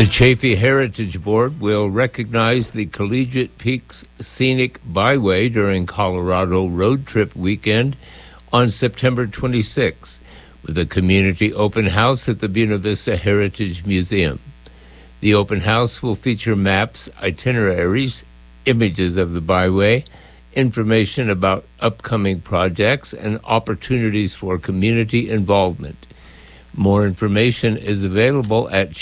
The Chaffee Heritage Board will recognize the Collegiate Peaks Scenic Byway during Colorado Road Trip Weekend on September 26th with a community open house at the Buena Vista Heritage Museum. The open house will feature maps, itineraries, images of the byway, information about upcoming projects, and opportunities for community involvement. More information is available at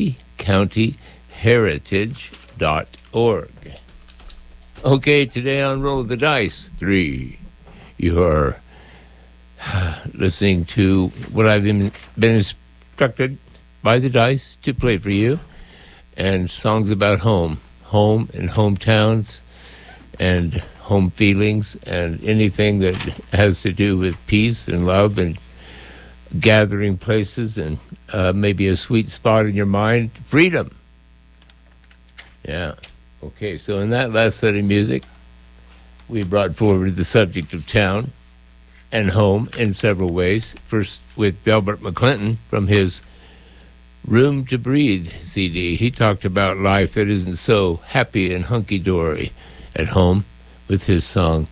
ChaffeeCountyHeritage.org. Okay, today on Roll the Dice 3, you are listening to what I've been instructed by the dice to play for you, and songs about home and hometowns and home feelings and anything that has to do with peace and love and gathering places and maybe a sweet spot in your mind. Freedom. Yeah. Okay, so in that last set of music, we brought forward the subject of town and home in several ways. First with Delbert McClinton from his Room to Breathe CD. He talked about life that isn't so happy and hunky-dory at home with his song,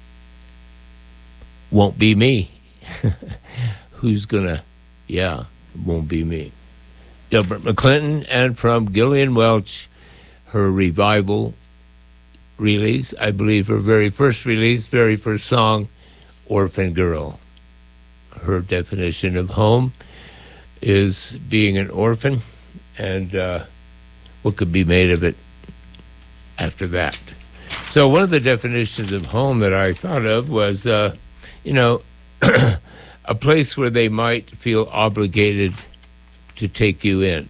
Won't Be Me. Who's gonna, it won't be me. Delbert McClinton, and from Gillian Welch, her revival release, I believe her very first song, Orphan Girl. Her definition of home is being an orphan, and what could be made of it after that. So one of the definitions of home that I thought of was, a place where they might feel obligated to take you in.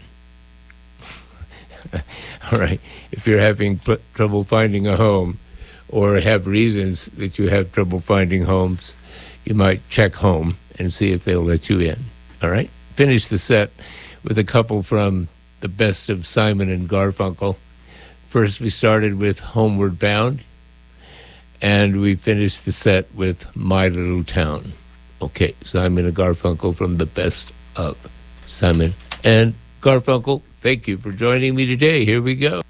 All right. If you're having trouble finding a home or have reasons that you have trouble finding homes, you might check home and see if they'll let you in. All right. Finish the set with a couple from the best of Simon and Garfunkel. First, we started with Homeward Bound, and we finished the set with My Little Town. Okay, Simon and Garfunkel from the best of Simon and Garfunkel. Thank you for joining me today. Here we go.